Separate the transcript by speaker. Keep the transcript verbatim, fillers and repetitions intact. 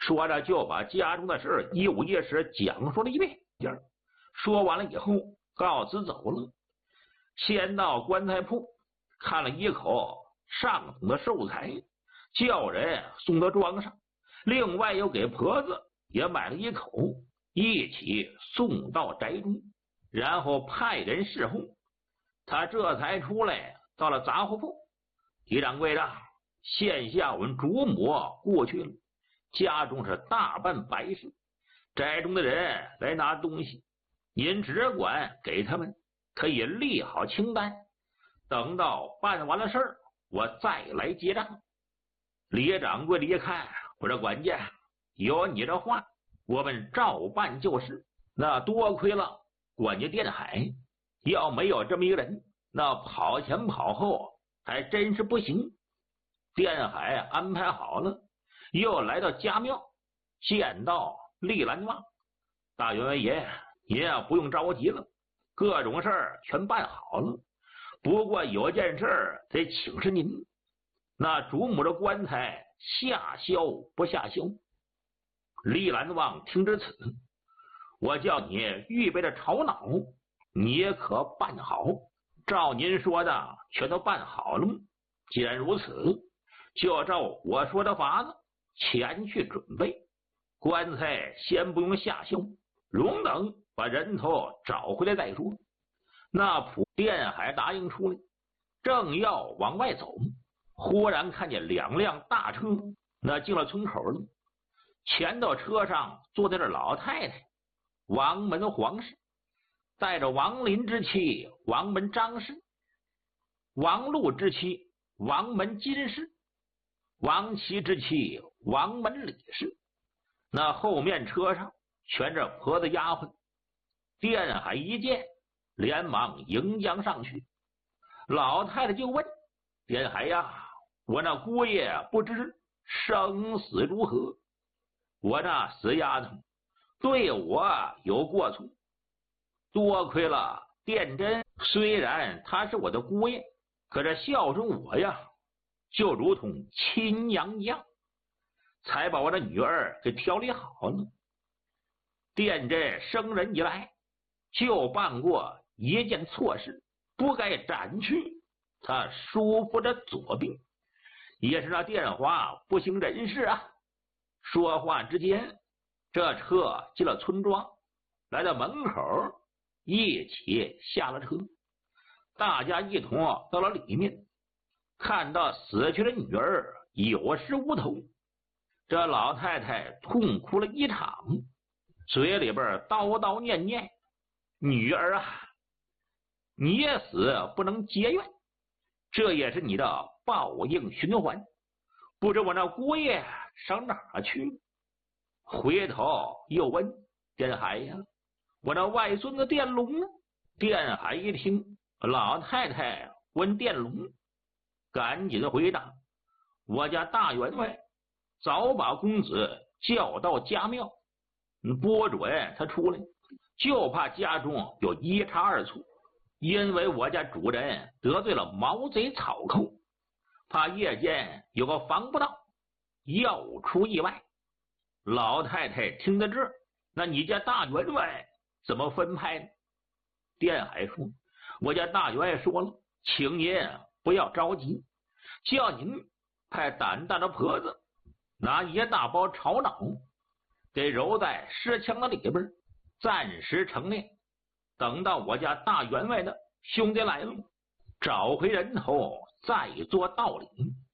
Speaker 1: 说着就把家中的事一五一十讲述了一遍。说完了以后，告辞走了。先到棺材铺看了一口上等的寿材，叫人送到庄上，另外又给婆子也买了一口，一起送到宅中，然后派人侍候。他这才出来，到了杂货铺。李掌柜的，现下我们主母过去了，家中是大办白事，宅中的人来拿东西，您只管给他们，可以立好清单，等到办完了事儿，我再来结账。李掌柜的一看，我说管家，有你这话，我们照办就是。那多亏了管家店海，要没有这么一个人，那跑前跑后还真是不行。店海安排好了，又来到家庙，见到李兰旺。大员外爷，您啊不用着急了，各种事儿全办好了，不过有件事儿得请示您，那主母的棺材下销不下销？李兰旺听至此，我叫你预备的朝脑，你也可办好。照您说的全都办好了吗？既然如此，就照我说的法子前去准备。棺材先不用下销，容等把人头找回来再说。那普店还答应出来，正要往外走，忽然看见两辆大车，那进了村口了。前头车上坐在这老太太王门黄氏，带着王林之妻王门张氏，王禄之妻王门金氏，王琦之妻王门李氏。那后面车上全是婆子丫鬟。店海一见，连忙迎将上去。老太太就问店海呀，我那姑爷不知生死如何？我那死丫头对我有过错，多亏了店真，虽然他是我的姑爷，可是孝顺我呀，就如同亲娘一样，才把我的女儿给调理好了。店真生人以来就办过一件错事，不该斩去他叔父的左臂，也是那店花不省人事啊。说话之间，这车进了村庄，来到门口，一起下了车。大家一同到了里面，看到死去的女儿有尸无头，这老太太痛哭了一场，嘴里边叨叨念念，女儿啊，你也死不能结怨，这也是你的报应循环，不知我那姑爷上哪儿去？回头又问店海呀，我那外孙子店龙呢？店海一听老太太问店龙，赶紧回答，我家大员外早把公子叫到家庙，不准他出来，就怕家中有一差二错，因为我家主人得罪了毛贼草寇，怕夜间有个防不到，要出意外。老太太听到这儿，那你家大员外怎么分派呢？店海说，我家大员外说了，请您不要着急，叫您派胆大的婆子拿一大包炒脑，给揉在尸枪的里边，暂时成殓，等到我家大员外的兄弟来了，找回人头再做道理。